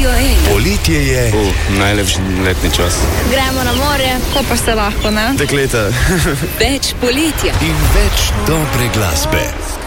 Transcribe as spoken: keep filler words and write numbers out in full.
Slovenija. Poletje je uh, najlepši letni čas. Gremo na morje, ko pa se lahko, ne? Dekleta. Več poletja in več dobre glasbe.